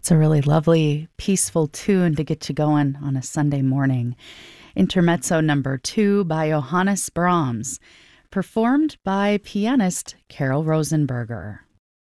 That's a really lovely, peaceful tune to get you going on a Sunday morning. Intermezzo number 2 by Johannes Brahms, performed by pianist Carol Rosenberger.